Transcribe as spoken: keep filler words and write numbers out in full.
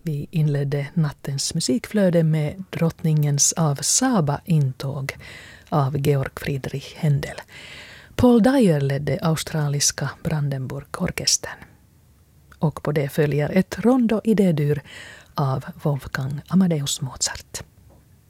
Vi inledde nattens musikflöde med drottningens av Saba intåg av Georg Friedrich Händel. Paul Dyer ledde australiska Brandenburg-orkestern. Och på det följer ett rondo i D-dur av Wolfgang Amadeus Mozart.